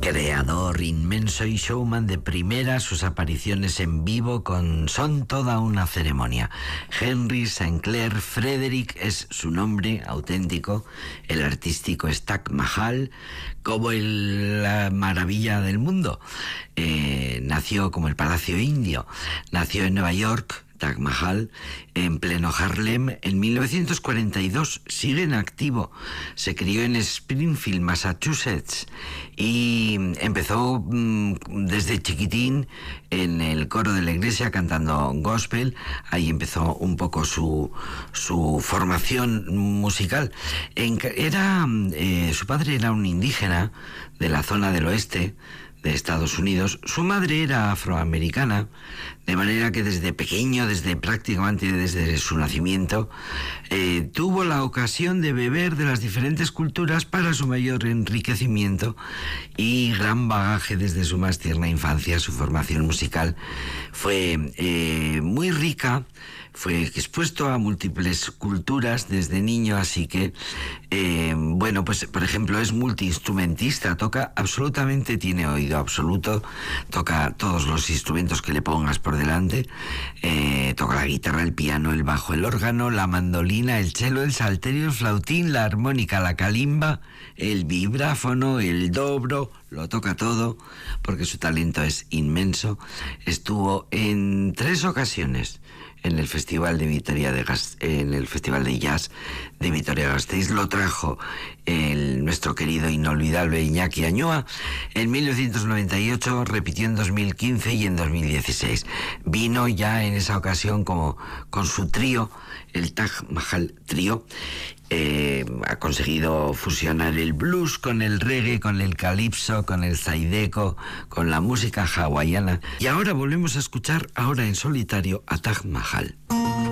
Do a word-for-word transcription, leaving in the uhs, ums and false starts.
Creador inmenso y showman de primera, sus apariciones en vivo con son toda una ceremonia. Henry Sinclair Frederick es su nombre auténtico, el artístico es Taj Mahal, como el, la maravilla del mundo. Eh, nació como el Palacio Indio, nació en Nueva York, Taj Mahal, en pleno Harlem, en mil novecientos cuarenta y dos, sigue en activo. Se crió en Springfield, Massachusetts, y empezó mmm, desde chiquitín en el coro de la iglesia cantando gospel. Ahí empezó un poco su, su formación musical. En, era, eh, su padre era un indígena de la zona del oeste de Estados Unidos. Su madre era afroamericana, de manera que desde pequeño, desde prácticamente desde su nacimiento, eh, tuvo la ocasión de beber de las diferentes culturas para su mayor enriquecimiento y gran bagaje desde su más tierna infancia. Su formación musical fue eh, muy rica, fue expuesto a múltiples culturas desde niño, así que, eh, bueno, pues por ejemplo es multiinstrumentista, toca absolutamente, tiene oído absoluto, toca todos los instrumentos que le pongas por delante, eh, toca la guitarra, el piano, el bajo, el órgano, la mandolina, el cello, el salterio, el flautín, la armónica, la calimba, el vibráfono, el dobro, lo toca todo, porque su talento es inmenso. Estuvo en tres ocasiones en el Festival de Vitoria de Gas, en el Festival de Jazz de Vitoria-Gasteiz. Lo trajo el, nuestro querido inolvidable Iñaki Añoa en mil novecientos noventa y ocho, repitió en dos mil quince y en dos mil dieciséis. Vino ya en esa ocasión como con su trío, el Taj Mahal Trío. Eh, ha conseguido fusionar el blues con el reggae, con el calipso, con el zydeco, con la música hawaiana. Y ahora volvemos a escuchar, ahora en solitario, a Taj Mahal.